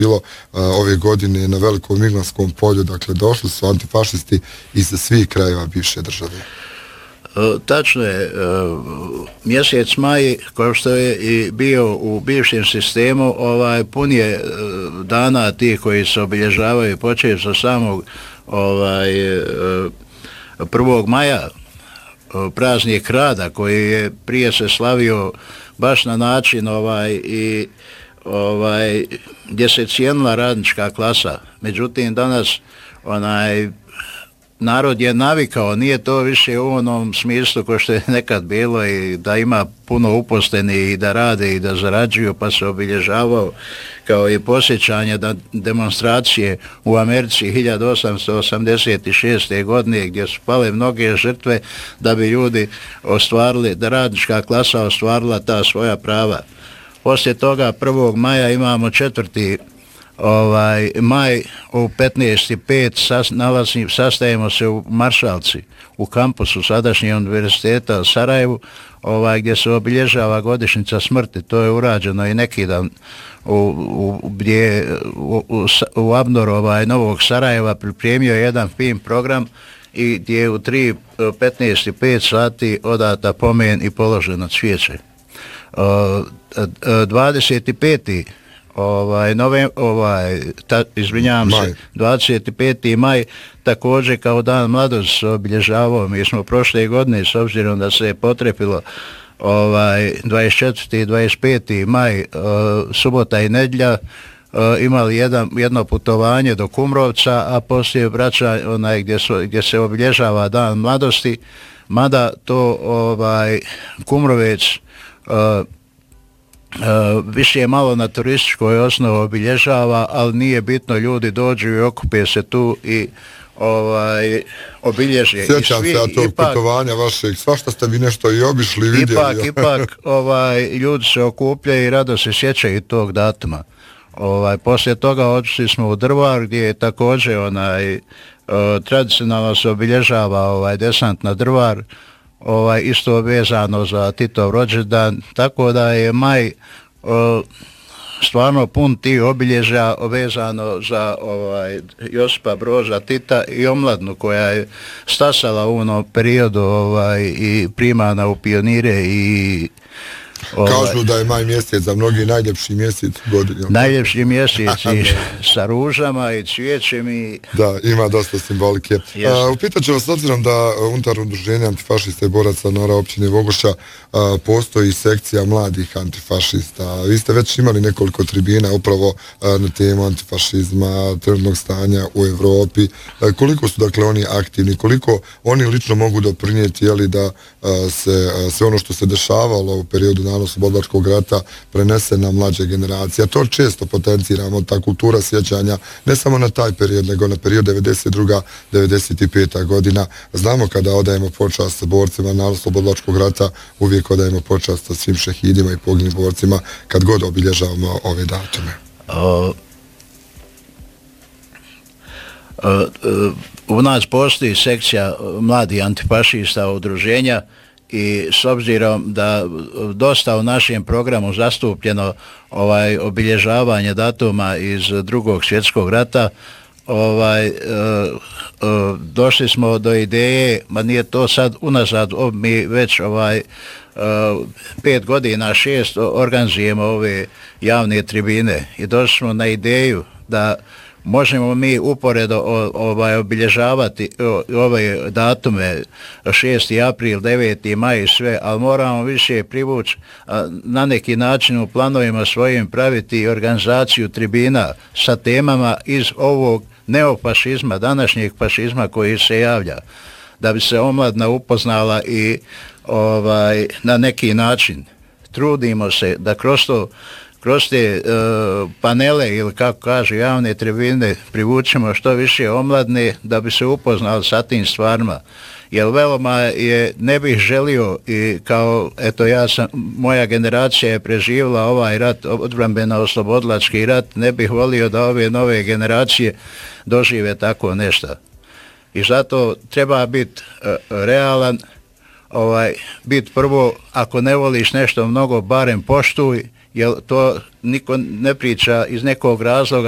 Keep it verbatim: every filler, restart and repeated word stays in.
bilo uh, ove godine na Velikom Miglanskom polju, dakle došli su antifašisti iz svih krajeva bivše države. Tačno je, mjesec maj, kao što je i bio u bivšem sistemu, ovaj, pun je dana tih koji se obilježavaju, počeo sa samog ovaj, prvog maja, praznik rada, koji je prije se slavio baš na način ovaj, i ovaj, gdje se cijenila radnička klasa. Međutim, danas onaj narod je navikao, nije to više u onom smislu ko što je nekad bilo i da ima puno uposlenih i da rade i da zarađuju, pa se obilježavao kao i posjećanje da demonstracije u Americi hiljadu osamsto osamdeset šeste godine gdje su pale mnoge žrtve da bi ljudi ostvarili, da radnička klasa ostvarila ta svoja prava. Poslije toga prvog maja imamo četvrti Ovaj, maj u petnaest i pet sas, nalazim, sastajemo se u Maršalci, u kampusu sadašnjeg univerziteta u Sarajevu, ovaj, gdje se obilježava godišnjica smrti. To je urađeno i neki dan u, u, gdje, u, u, u Abnor ovaj, Novog Sarajeva pripremio jedan film program i gdje je u tri petnaest i pet sati odata pomen i položeno cvijeće. dvadeset peti ovaj nove ovaj ta, izvinjavam se dvadeset peti maj također kao dan mladosti obilježavao. Mi smo prošle godine, s obzirom da se je potrepilo ovaj dvadeset četvrti i dvadeset peti maj, uh, subota i nedjelja, uh, imali jedan, jedno putovanje do Kumrovca, a poslije vraća onaj gdje, su, gdje se obilježava dan mladosti, mada to ovaj Kumrovec uh, Uh, više je malo na turističkoj osnovi obilježava, ali nije bitno, ljudi dođu i okupe se tu i ovaj obilježe. Sjećam se tog ipak, putovanja vašeg, svašta ste vi nešto i obišli, vidjeli. Ipak, ipak ovaj, ljudi se okupljaju i rado se sjećaju tog datuma. Ovaj, poslije toga otišli smo u Drvar gdje je također onaj, uh, tradicionalno se obilježava ovaj, desant na Drvar, ovaj, isto vezano za Titov rođendan, tako da je maj o, stvarno pun tih obilježja vezano za ovaj, Josipa Broza Tita i omladnu koja je stasala u onom periodu ovaj, i primana u pionire i Ovaj, kažu da je maj mjesec za mnogi najljepši mjesec godine. Najljepši mjesec i sa ružama i cvijećem i... Da, ima dosta simbolike. Uh, upitat ću vas, s obzirom da unutar udruženja antifašista i boraca Nora općine Vogošća uh, postoji sekcija mladih antifašista. Vi ste već imali nekoliko tribina upravo uh, na temu antifašizma, trenutnog stanja u Evropi. Uh, koliko su dakle oni aktivni, koliko oni lično mogu doprinijeti, jeli, da uh, se uh, sve ono što se dešavalo u periodu Narodnooslobodilačkog rata prenese na mlađe generacije. To često potenciramo, ta kultura sjećanja, ne samo na taj period, nego na period devedeset druga do devedeset peta godina. Znamo kada odajemo počast borcima Narodnooslobodilačkog rata, uvijek odajemo počast svim šehidima i poginulim borcima kad god obilježavamo ove datume. O, o, u nas postoji sekcija mladih antifašista udruženja i s obzirom da dosta u našem programu zastupljeno ovaj obilježavanje datuma iz drugog svjetskog rata, ovaj e, e, došli smo do ideje, ma nije to sad unazad, mi već ovaj e, pet godina, šest organizujemo ove javne tribine i došli smo na ideju da možemo mi uporedo ovaj, obilježavati ove datume šesti april, deveti maj i sve, ali moramo više privući na neki način u planovima svojim praviti organizaciju tribina sa temama iz ovog neofašizma, današnjeg fašizma koji se javlja, da bi se omladna upoznala i ovaj, na neki način trudimo se da kroz to kroz te uh, panele ili kako kažu javne tribine privučemo što više omladne da bi se upoznali sa tim stvarima. Jer veoma je, ne bih želio i kao, eto ja sam, moja generacija je preživjela ovaj rat, odbrambeno-oslobodilački rat, ne bih volio da ove nove generacije dožive tako nešto. I zato treba biti uh, realan, ovaj, biti prvo, ako ne voliš nešto mnogo, barem poštuj, jer to niko ne priča iz nekog razloga